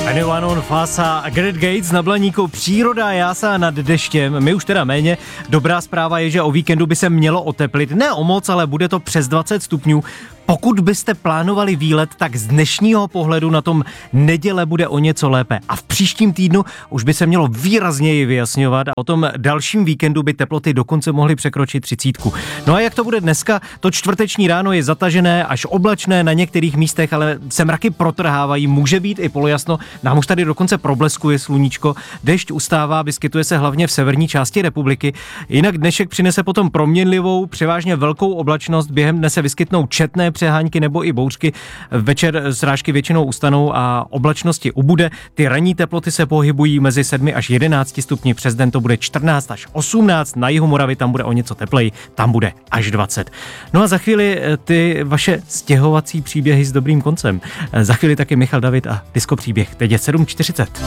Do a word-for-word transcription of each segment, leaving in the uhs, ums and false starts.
Anyone Fasa a Great Gates na Blaníku. Příroda jásá nad deštěm, my už teda méně. Dobrá zpráva je, že o víkendu by se mělo oteplit. Ne o moc, ale bude to přes dvacet stupňů. Pokud byste plánovali výlet, tak z dnešního pohledu na tom neděle bude o něco lépe. A v příštím týdnu už by se mělo výrazněji vyjasňovat a o tom dalším víkendu by teploty dokonce mohly překročit třicítku. No a jak to bude dneska? To čtvrteční ráno je zatažené až oblačné na některých místech, ale se mraky protrhávají, může být i polojasno. Nám už tady dokonce probleskuje sluníčko. Dešť ustává, vyskytuje se hlavně v severní části republiky. Jinak dnešek přinese potom proměnlivou, převážně velkou oblačnost. Během dne se vyskytnou četné přehánky nebo i bouřky. Večer srážky většinou ustanou a oblačnosti ubude. Ty ranní teploty se pohybují mezi sedmi až jedenácti stupni. Přes den to bude čtrnáct až osmnáct. Na jihu Moravy tam bude o něco tepleji, tam bude až dvacet. No a za chvíli ty vaše stěhovací příběhy s dobrým koncem. Za chvíli taky Michal David a Disco příběh. Teď je sedm čtyřicet.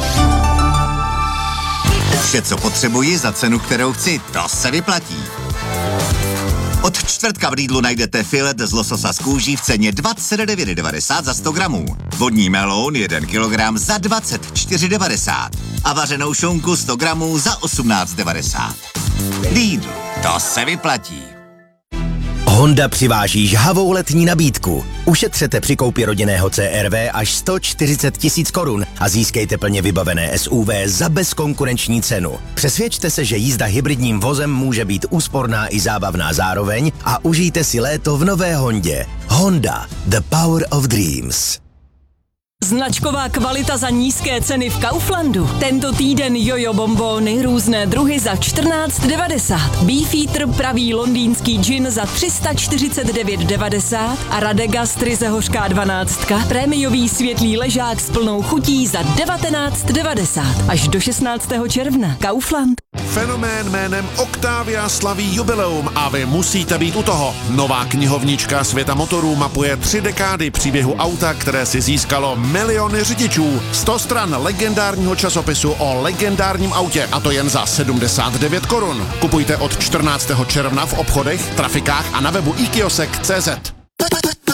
Vše, co potřebuji za cenu, kterou chci, to se vyplatí. Od čtvrtka v Lidlu najdete filet z lososa z kůží v ceně dvacet devět devadesát za sto gramů. Vodní meloun jeden kilogram za dvacet čtyři devadesát a vařenou šunku sto gramů za osmnáct devadesát. Lidl, to se vyplatí. Honda přiváží žhavou letní nabídku. Ušetřete při koupi rodinného C R V až sto čtyřicet tisíc korun a získejte plně vybavené S U V za bezkonkurenční cenu. Přesvědčte se, že jízda hybridním vozem může být úsporná i zábavná zároveň a užijte si léto v nové Hondě. Honda, the power of dreams. Značková kvalita za nízké ceny v Kauflandu. Tento týden jojo bombóny, různé druhy za čtrnáct devadesát. Beefeater pravý londýnský gin za tři sta čtyřicet devět devadesát a Radegast ryze hořká dvanáctka. Prémiový světlý ležák s plnou chutí za devatenáct devadesát. Až do šestnáctého června. Kaufland. Fenomén jménem Octavia slaví jubileum a vy musíte být u toho. Nová knihovnička světa motorů mapuje tři dekády příběhu auta, které si získalo miliony řidičů. sto stran legendárního časopisu o legendárním autě a to jen za sedmdesát devět korun. Kupujte od čtrnáctého června v obchodech, trafikách a na webu i kiosek tečka cé zet.